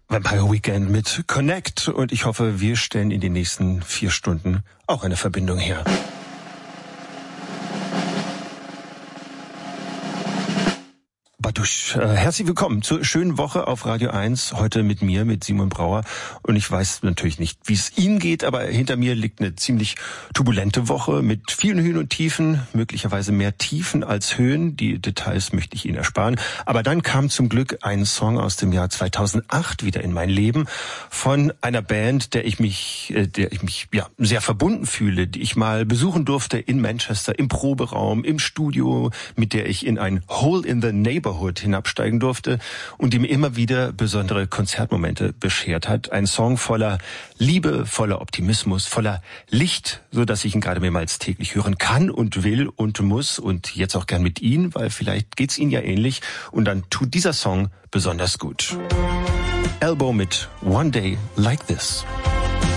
Vampire Weekend mit Connect und ich hoffe, wir stellen in den nächsten 4 Stunden auch eine Verbindung her. Badusch, herzlich willkommen zur schönen Woche auf Radio 1, heute mit mir, mit Simon Brauer. Und ich weiß natürlich nicht, wie es Ihnen geht, aber hinter mir liegt eine ziemlich turbulente Woche mit vielen Höhen und Tiefen, möglicherweise mehr Tiefen als Höhen. Die Details möchte ich Ihnen ersparen. Aber dann kam zum Glück ein Song aus dem Jahr 2008 wieder in mein Leben von einer Band, der ich mich sehr verbunden fühle, die ich mal besuchen durfte in Manchester, im Proberaum, im Studio, mit der ich in ein Hole in the Neighborhood hinabsteigen durfte und die mir immer wieder besondere Konzertmomente beschert hat. Ein Song voller Liebe, voller Optimismus, voller Licht, so dass ich ihn gerade mehrmals täglich hören kann und will und muss und jetzt auch gern mit Ihnen, weil vielleicht geht's Ihnen ja ähnlich und dann tut dieser Song besonders gut. Elbow mit One Day Like This.